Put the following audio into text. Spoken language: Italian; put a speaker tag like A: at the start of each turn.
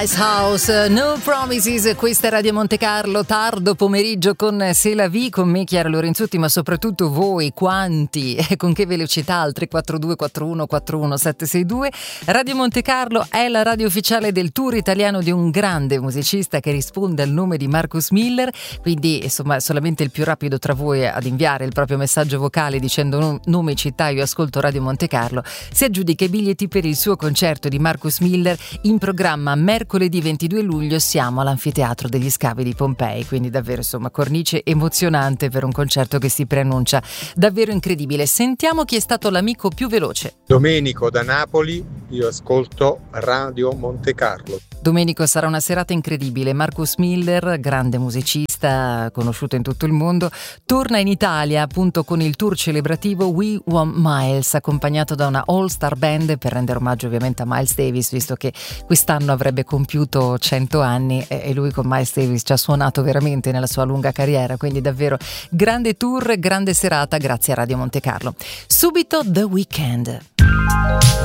A: House, No Promises, questa è Radio Monte Carlo, tardo pomeriggio con C'est la vie, con me Chiara Lorenzutti, ma soprattutto voi, quanti e con che velocità al 342 41 41 762. Radio Monte Carlo è la radio ufficiale del tour italiano di un grande musicista che risponde al nome di Marcus Miller, quindi insomma solamente il più rapido tra voi ad inviare il proprio messaggio vocale dicendo nome, città, io ascolto Radio Monte Carlo, si aggiudica i biglietti per il suo concerto di Marcus Miller in programma mercoledì 22 luglio. Siamo all'Anfiteatro degli Scavi di Pompei, quindi davvero insomma cornice emozionante per un concerto che si preannuncia davvero incredibile. Sentiamo chi è stato l'amico più veloce.
B: Domenico da Napoli, io ascolto Radio Monte Carlo.
A: Domenico, sarà una serata incredibile. Marcus Miller, grande musicista conosciuto in tutto il mondo, torna in Italia appunto con il tour celebrativo We Want Miles, accompagnato da una all-star band per rendere omaggio ovviamente a Miles Davis, visto che quest'anno avrebbe compiuto 100 anni e lui con Miles Davis ci ha suonato veramente nella sua lunga carriera, quindi davvero grande tour, grande serata grazie a Radio Monte Carlo. Subito The Weeknd.